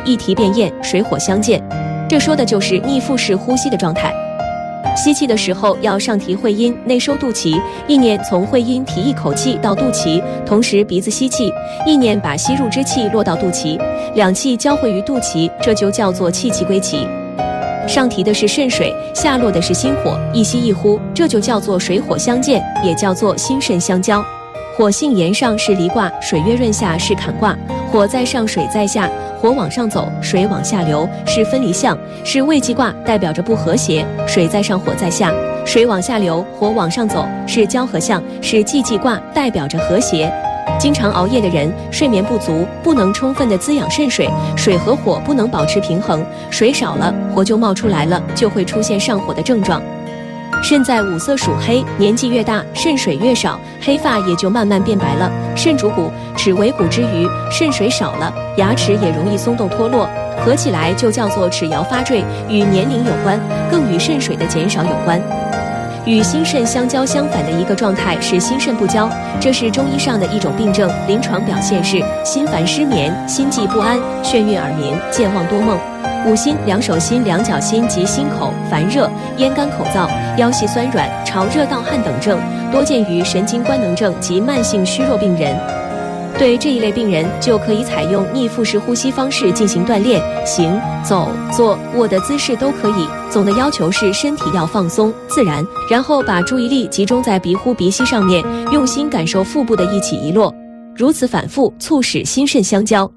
一提便咽，水火相间。这说的就是逆腹式呼吸的状态。吸气的时候要上提会阴，内收肚脐，意念从会阴提一口气到肚脐，同时鼻子吸气，意念把吸入之气落到肚脐，两气交汇于肚脐，这就叫做气气归脐。上提的是肾水，下落的是心火，一吸一呼，这就叫做水火相间，也叫做心肾相交。火性炎上是离卦，水月润下是坎卦，火在上，水在下，火往上走，水往下流，是分离象，是未济卦，代表着不和谐。水在上，火在下，水往下流，火往上走，是交合象，是济济卦，代表着和谐。经常熬夜的人，睡眠不足，不能充分的滋养肾水，水和火不能保持平衡，水少了，火就冒出来了，就会出现上火的症状。肾在五色属黑，年纪越大，肾水越少，黑发也就慢慢变白了。肾主骨，齿为骨之余，肾水少了，牙齿也容易松动脱落，合起来就叫做齿摇发坠，与年龄有关，更与肾水的减少有关。与心肾相交相反的一个状态是心肾不交，这是中医上的一种病症，临床表现是心烦失眠、心悸不安、眩晕耳鸣、健忘多梦。五心、两手心、两脚心及心口烦热、咽干口燥、腰膝酸软、潮热盗汗等症，多见于神经官能症及慢性虚弱病人。对这一类病人，就可以采用逆腹式呼吸方式进行锻炼，行走、坐、卧的姿势都可以。总的要求是身体要放松自然，然后把注意力集中在鼻呼鼻吸上面，用心感受腹部的一起一落，如此反复，促使心肾相交。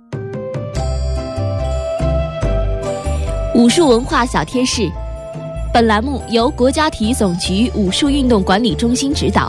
武术文化小贴士，本栏目由国家体育总局武术运动管理中心指导。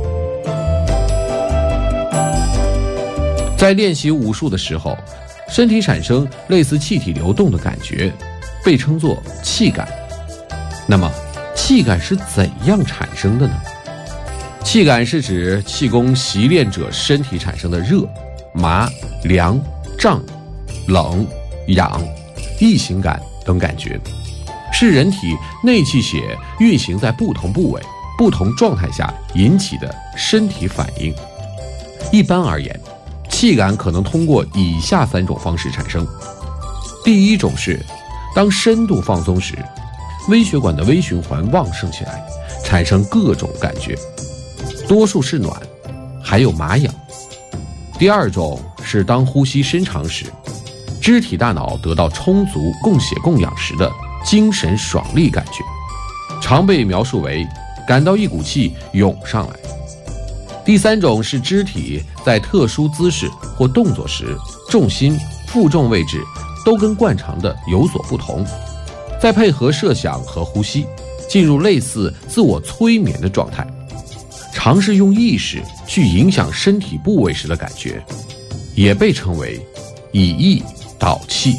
在练习武术的时候，身体产生类似气体流动的感觉，被称作气感。那么，气感是怎样产生的呢？气感是指气功习练者身体产生的热、麻、凉、胀、冷、痒、异形感等感觉，是人体内气血运行在不同部位、不同状态下引起的身体反应。一般而言，气感可能通过以下3种方式产生。第一种是，当深度放松时，微血管的微循环旺盛起来，产生各种感觉，多数是暖，还有麻痒。第二种是当呼吸深长时，肢体大脑得到充足供血供氧时的精神爽利感觉，常被描述为感到一股气涌上来。第三种是肢体在特殊姿势或动作时，重心、负重位置都跟惯常的有所不同，再配合设想和呼吸，进入类似自我催眠的状态，尝试用意识去影响身体部位时的感觉，也被称为以意导气。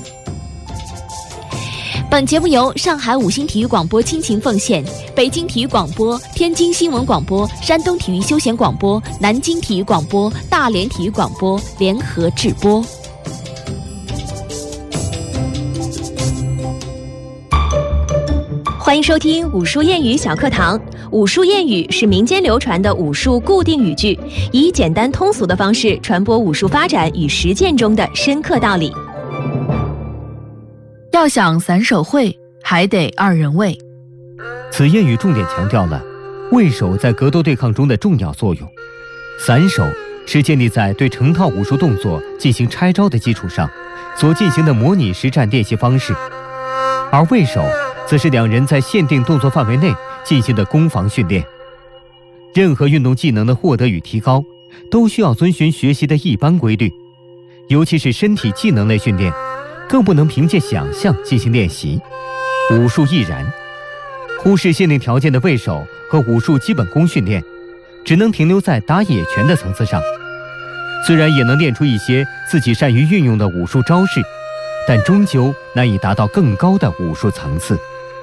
本节目由上海五星体育广播倾情奉献，北京体育广播、天津新闻广播、山东体育休闲广播、南京体育广播、大连体育广播联合制播。 欢迎收听武术谚语小课堂。武术谚语是民间流传的武术固定语句，以简单通俗的方式传播武术发展与实践中的深刻道理。 要想散手会，还得2人位。 此谚语重点强调了位手在格斗对抗中的重要作用。散手是建立在对成套武术动作进行拆招的基础上所进行的模拟实战练习方式，而位手则是2人在限定动作范围内进行的攻防训练。任何运动技能的获得与提高，都需要遵循学习的一般规律，尤其是身体技能类训练，更不能凭借想象进行练习。武术亦然，忽视限定条件的位手和武术基本功训练，只能停留在打野拳的层次上。虽然也能练出一些自己善于运用的武术招式，但终究难以达到更高的武术层次。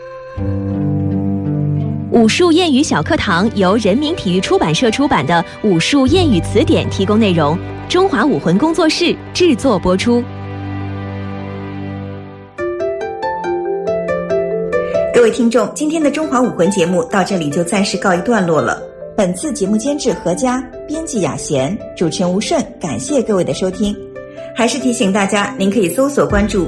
武术谚语小课堂由人民体育出版社出版的《武术谚语词典》提供内容，中华武魂工作室制作播出。 各位听众，今天的中华武魂节目到这里就暂时告一段落了。本次节目监制何佳，编辑雅贤，主持人吴顺，感谢各位的收听。还是提醒大家，您可以搜索关注